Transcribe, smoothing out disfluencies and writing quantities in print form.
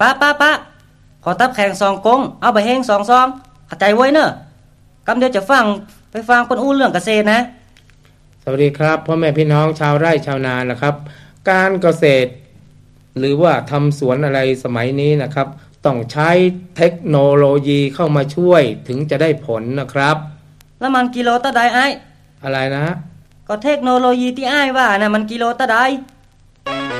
ป้าขอตับแข่ง2 กงเอาไปแห้ง2 ซองเข้าใจไว้เนอะกำเดียวจะไปฟังคนอู้เรื่องเกษตรนะสวัสดีครับพ่อแม่พี่น้องชาวไร่ชาวนานะครับการเกษตรหรือว่าทำสวนอะไรสมัยนี้นะครับต้องใช้เทคโนโลยีเข้ามาช่วยถึงจะได้ผลนะครับแล้วมันกิโลตะใดไอ้อะไรนะก็เทคโนโลยีที่อ้ายว่านะมันกิโลตะใด